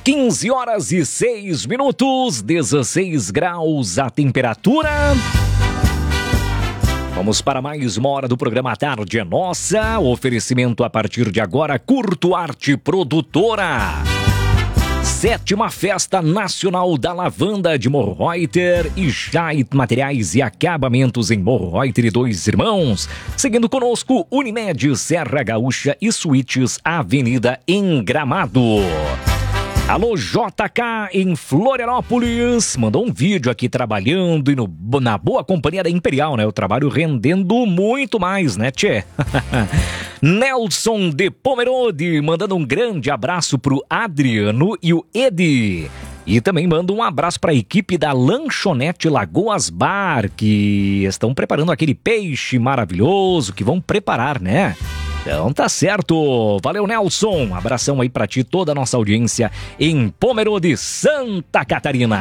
15 horas e 6 minutos, 16 graus a temperatura. Vamos para mais uma hora do programa Tarde é Nossa. Oferecimento a partir de agora, Curto Arte Produtora. 7ª Festa Nacional da Lavanda de Morro Reuter e Jait Materiais e Acabamentos em Morro Reuter e Dois Irmãos. Seguindo conosco, Unimed, Serra Gaúcha e Suítes, Avenida em Gramado. Alô, JK em Florianópolis, mandou um vídeo aqui trabalhando e na boa companhia da Imperial, né? O trabalho rendendo muito mais, né, tchê? Nelson de Pomerode, mandando um grande abraço pro Adriano e o Edi. E também manda um abraço para a equipe da Lanchonete Lagoas Bar, que estão preparando aquele peixe maravilhoso que vão preparar, né? Então tá certo. Valeu, Nelson. Abração aí pra ti, toda a nossa audiência em Pomerode, Santa Catarina.